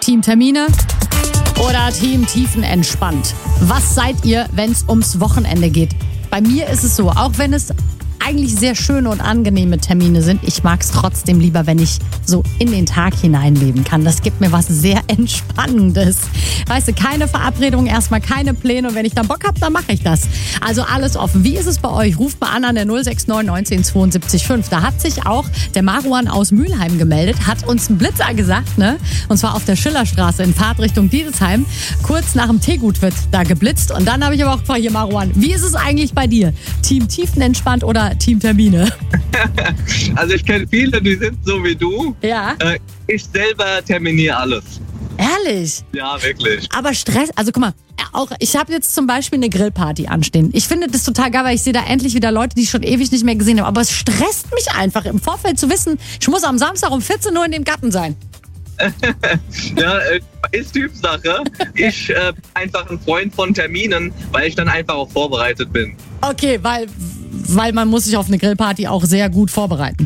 Team Termine oder Team Tiefenentspannt? Was seid ihr, wenn es ums Wochenende geht? Bei mir ist es so, auch wenn es eigentlich sehr schöne und angenehme Termine sind, ich mag es trotzdem lieber, wenn ich so in den Tag hineinleben kann. Das gibt mir was sehr Entspannendes. Weißt du, keine Verabredung, erstmal keine Pläne und wenn ich dann Bock habe, dann mache ich das. Also alles offen. Wie ist es bei euch? Ruft mal an der 069 19 72 5. Da hat sich auch der Maruan aus Mülheim gemeldet, hat uns einen Blitzer gesagt, ne? Und zwar auf der Schillerstraße in Fahrtrichtung Diedesheim. Kurz nach dem Teegut wird da geblitzt und dann habe ich aber auch gefragt, hier Maruan, wie ist es eigentlich bei dir? Team Tiefenentspannt oder Team Termine? Also ich kenne viele, die sind so wie du. Ja. Ich selber terminiere alles. Ehrlich? Ja, wirklich. Aber Stress, also guck mal, auch ich habe jetzt zum Beispiel eine Grillparty anstehen. Ich finde das total geil, weil ich sehe da endlich wieder Leute, die ich schon ewig nicht mehr gesehen habe. Aber es stresst mich einfach im Vorfeld zu wissen, ich muss am Samstag um 14 Uhr in dem Garten sein. Ja, ist Typsache. Ich bin einfach ein Freund von Terminen, weil ich dann einfach auch vorbereitet bin. Okay, weil man muss sich auf eine Grillparty auch sehr gut vorbereiten.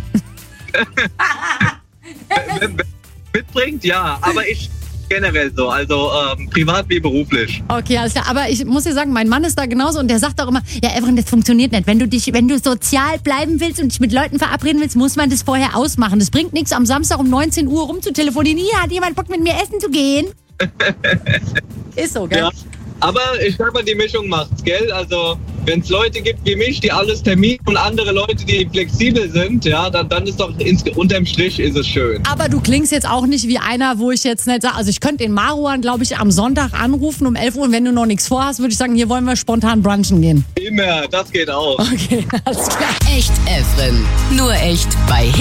Mitbringt, ja, aber ich generell so, also privat wie beruflich. Okay, alles klar. Aber ich muss dir sagen, mein Mann ist da genauso und der sagt auch immer, ja Evren, das funktioniert nicht. Wenn du sozial bleiben willst und dich mit Leuten verabreden willst, muss man das vorher ausmachen. Das bringt nichts, am Samstag um 19 Uhr rumzutelefonieren. Hier, hat jemand Bock mit mir essen zu gehen? Ist so, gell? Ja. Aber ich sag mal, die Mischung macht's, gell? Also, wenn es Leute gibt wie mich, die alles terminen und andere Leute, die flexibel sind, ja, dann ist doch unterm Strich ist es schön. Aber du klingst jetzt auch nicht wie einer, wo ich jetzt nicht sage, also ich könnte den Maruan, glaube ich, am Sonntag anrufen um 11 Uhr und wenn du noch nichts vorhast, würde ich sagen, hier wollen wir spontan brunchen gehen. Immer, das geht auch. Okay, alles klar. Echt Evren, nur echt bei